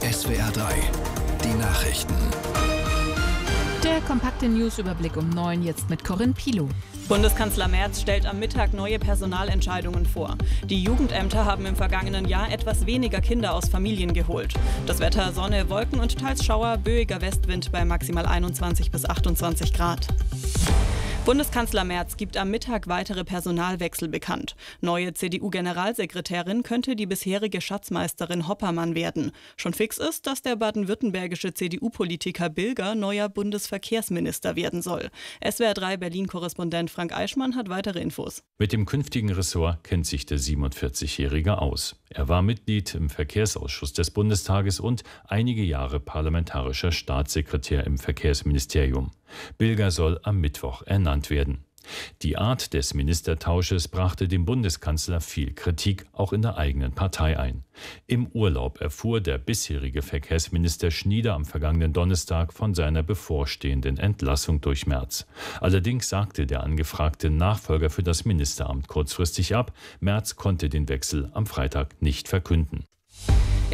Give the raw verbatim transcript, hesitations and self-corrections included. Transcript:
S W R drei, die Nachrichten. Der kompakte Newsüberblick um neun, jetzt mit Corinne Pilow. Bundeskanzler Merz stellt am Mittag neue Personalentscheidungen vor. Die Jugendämter haben im vergangenen Jahr etwas weniger Kinder aus Familien geholt. Das Wetter: Sonne, Wolken und teils Schauer, böiger Westwind bei maximal einundzwanzig bis achtundzwanzig Grad. Bundeskanzler Merz gibt am Mittag weitere Personalwechsel bekannt. Neue C D U-Generalsekretärin könnte die bisherige Schatzmeisterin Hoppermann werden. Schon fix ist, dass der baden-württembergische C D U-Politiker Bilger neuer Bundesverkehrsminister werden soll. S W R drei Berlin-Korrespondent Frank Eichmann hat weitere Infos. Mit dem künftigen Ressort kennt sich der siebenundvierzigjährige aus. Er war Mitglied im Verkehrsausschuss des Bundestages und einige Jahre parlamentarischer Staatssekretär im Verkehrsministerium. Bilger soll am Mittwoch ernannt werden. Die Art des Ministertausches brachte dem Bundeskanzler viel Kritik, auch in der eigenen Partei ein. Im Urlaub erfuhr der bisherige Verkehrsminister Schnieder am vergangenen Donnerstag von seiner bevorstehenden Entlassung durch Merz. Allerdings sagte der angefragte Nachfolger für das Ministeramt kurzfristig ab. Merz konnte den Wechsel am Freitag nicht verkünden.